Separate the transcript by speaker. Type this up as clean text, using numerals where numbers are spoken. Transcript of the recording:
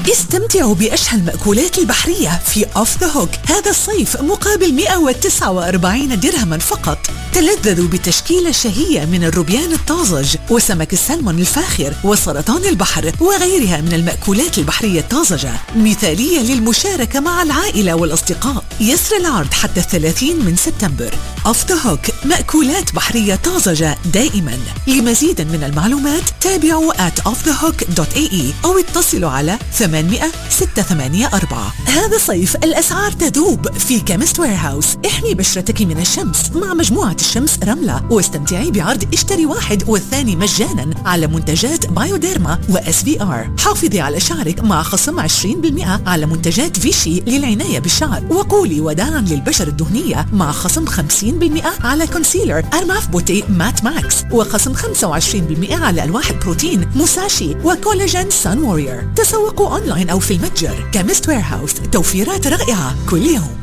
Speaker 1: استمتعوا بأشهى المأكولات البحرية في أوف ذا هوك هذا الصيف مقابل 149 درهما فقط. تلذذوا بتشكيلة شهية من الروبيان الطازج وسمك السلمون الفاخر وسرطان البحر وغيرها من المأكولات البحرية الطازجة، مثالية للمشاركة مع العائلة والأصدقاء. يسري العرض حتى 30 من سبتمبر. أوف ذا هوك، مأكولات بحرية طازجة دائما. لمزيد من المعلومات تابعوا @offthehook.ae أو اتصلوا على 800 684. هذا الصيف الأسعار تذوب في كيمست ويرهاوس. احمي بشرتك من الشمس مع مجموعة الشمس رملة، واستمتعي بعرض اشتري واحد والثاني مجانا على منتجات بايوديرما وSVR. حافظي على شعرك مع خصم 20% على منتجات فيشي للعناية بالشعر، وقولي وداعا للبشرة الدهنية مع خصم 50% على كونسيلر أرماف بوتي مات ماكس، وخصم 25% على ألواح بروتين موساشي وكولاجين سان وورير. تسوقوا أونلاين أو في المتجر. كيمست ويرهاوس، توفيرات رائعة كل يوم.